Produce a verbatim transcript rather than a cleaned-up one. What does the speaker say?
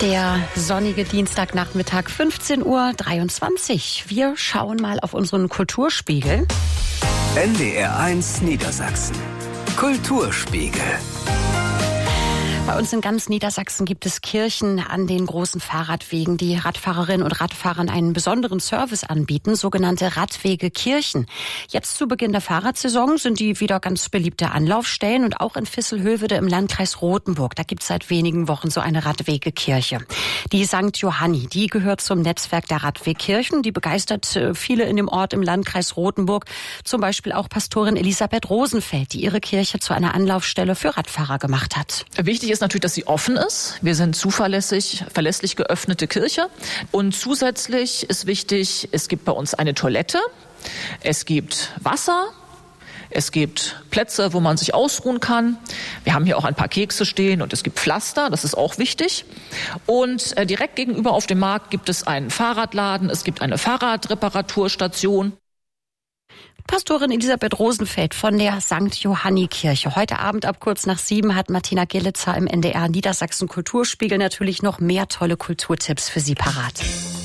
Der sonnige Dienstagnachmittag, fünfzehn Uhr dreiundzwanzig. Wir schauen mal auf unseren Kulturspiegel. N D R eins Niedersachsen. Kulturspiegel. Bei uns in ganz Niedersachsen gibt es Kirchen an den großen Fahrradwegen, die Radfahrerinnen und Radfahrern einen besonderen Service anbieten, sogenannte Radwege-Kirchen. Jetzt zu Beginn der Fahrradsaison sind die wieder ganz beliebte Anlaufstellen und auch in Visselhövede im Landkreis Rothenburg. Da gibt es seit wenigen Wochen so eine Radwege-Kirche. Die Sankt Johanni, die gehört zum Netzwerk der Radwegkirchen. Die begeistert viele in dem Ort im Landkreis Rothenburg. Zum Beispiel auch Pastorin Elisabeth Rosenfeld, die ihre Kirche zu einer Anlaufstelle für Radfahrer gemacht hat. Wichtig ist natürlich, dass sie offen ist. Wir sind zuverlässig, verlässlich geöffnete Kirche. Und zusätzlich ist wichtig, es gibt bei uns eine Toilette, es gibt Wasser, es gibt Plätze, wo man sich ausruhen kann. Wir haben hier auch ein paar Kekse stehen und es gibt Pflaster, das ist auch wichtig. Und äh, direkt gegenüber auf dem Markt gibt es einen Fahrradladen, es gibt eine Fahrradreparaturstation. Pastorin Elisabeth Rosenfeld von der Sankt Johanni Kirche. Heute Abend ab kurz nach sieben hat Martina Gillitzer im N D R Niedersachsen Kulturspiegel natürlich noch mehr tolle Kulturtipps für Sie parat.